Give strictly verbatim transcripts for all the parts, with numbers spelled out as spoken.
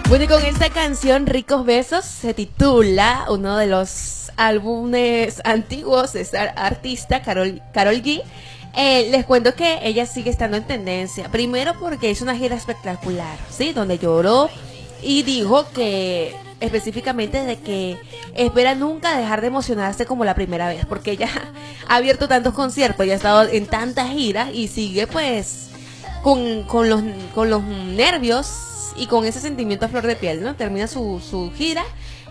Bueno, y con esta canción, Ricos Besos, se titula uno de los álbumes antiguos de esta artista, Karol, Karol G. Eh, les cuento que ella sigue estando en tendencia. Primero porque es una gira espectacular, ¿sí? Donde lloró y dijo que específicamente de que espera nunca dejar de emocionarse como la primera vez, porque ella ha abierto tantos conciertos, ya ha estado en tantas giras y sigue pues con, con, los, con los nervios y con ese sentimiento a flor de piel, ¿no? Termina su, su gira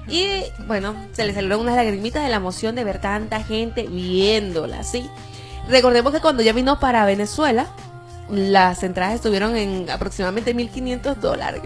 y bueno, se le salieron unas lagrimitas de la emoción de ver tanta gente viéndola, ¿sí? Recordemos que cuando ella vino para Venezuela, las entradas estuvieron en aproximadamente mil quinientos dólares.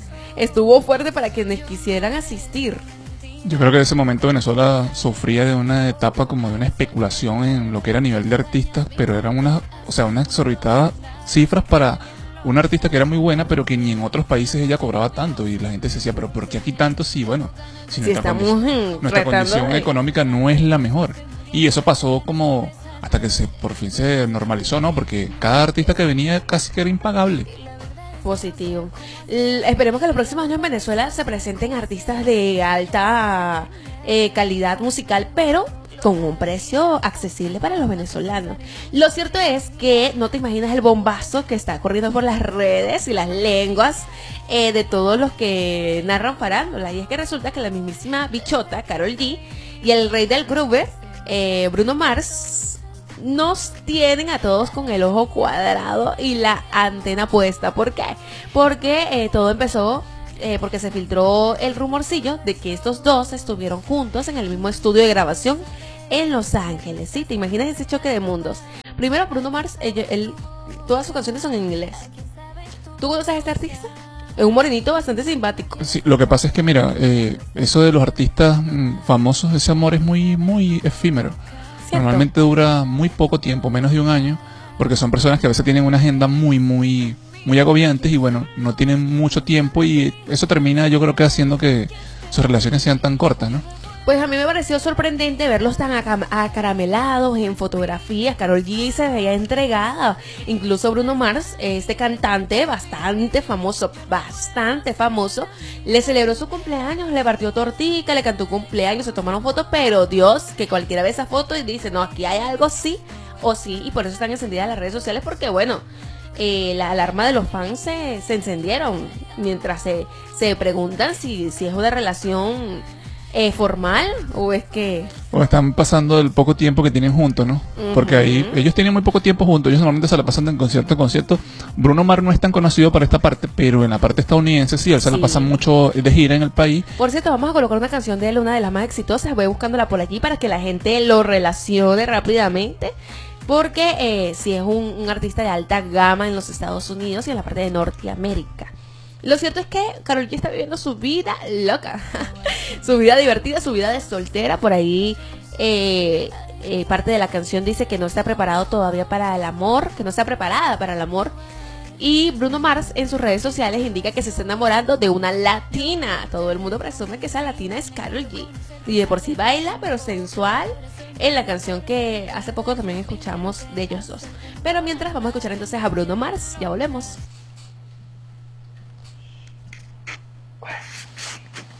Estuvo fuerte para quienes quisieran asistir. Yo creo que en ese momento Venezuela sufría de una etapa como de una especulación en lo que era a nivel de artistas, pero eran unas, o sea, unas exorbitadas cifras para una artista que era muy buena, pero que ni en otros países ella cobraba tanto, y la gente se decía, pero ¿por qué aquí tanto? Sí, bueno, si Si nuestra, estamos, condi mm, nuestra condición de... económica no es la mejor. Y eso pasó como hasta que se por fin se normalizó, ¿no? Porque cada artista que venía casi que era impagable. Positivo. L esperemos que los próximos años en Venezuela se presenten artistas de alta eh, calidad musical, pero con un precio accesible para los venezolanos. Lo cierto es que no te imaginas el bombazo que está corriendo por las redes y las lenguas eh, de todos los que narran farándula. Y es que resulta que la mismísima bichota, Karol G, y el rey del groove, eh, Bruno Mars, nos tienen a todos con el ojo cuadrado y la antena puesta. ¿Por qué? Porque eh, todo empezó eh, porque se filtró el rumorcillo de que estos dos estuvieron juntos en el mismo estudio de grabación en Los Ángeles. ¿Sí? ¿Te imaginas ese choque de mundos? Primero, Bruno Mars, él, él, todas sus canciones son en inglés. ¿Tú conoces a este artista? Es un morenito bastante simpático. Sí, lo que pasa es que, mira, eh, eso de los artistas mm, famosos, ese amor es muy, muy efímero. ¿Cierto? Normalmente dura muy poco tiempo, menos de un año, porque son personas que a veces tienen una agenda muy, muy, muy agobiantes y bueno, no tienen mucho tiempo y eso termina, yo creo que haciendo que sus relaciones sean tan cortas, ¿no? Pues a mí me pareció sorprendente verlos tan acaramelados en fotografías. Karol G se veía entregada. Incluso Bruno Mars, este cantante bastante famoso, bastante famoso, le celebró su cumpleaños, le partió tortica, le cantó cumpleaños, se tomaron fotos, pero Dios, que cualquiera ve esa foto y dice, no, aquí hay algo sí o sí, y por eso están encendidas las redes sociales, porque bueno, eh, la alarma de los fans se, se encendieron mientras se, se preguntan si, si es una relación Eh, formal o es que o están pasando el poco tiempo que tienen juntos, ¿no? Uh-huh. Porque ahí ellos tienen muy poco tiempo juntos, ellos normalmente se la pasan de concierto en concierto. Bruno Mars no es tan conocido para esta parte, pero en la parte estadounidense sí, él se sí. la pasa mucho de gira en el país. Por cierto, vamos a colocar una canción de él, una de las más exitosas, voy buscándola por allí para que la gente lo relacione rápidamente, porque eh, sí es un, un artista de alta gama en los Estados Unidos y en la parte de Norteamérica. Lo cierto es que Karol G está viviendo su vida loca, su vida divertida, su vida de soltera. Por ahí eh, eh, parte de la canción dice que no está preparado todavía para el amor, que no está preparada para el amor. Y Bruno Mars en sus redes sociales indica que se está enamorando de una latina. Todo el mundo presume que esa latina es Karol G. Y de por sí baila, pero sensual, en la canción que hace poco también escuchamos de ellos dos. Pero mientras vamos a escuchar entonces a Bruno Mars, ya volvemos.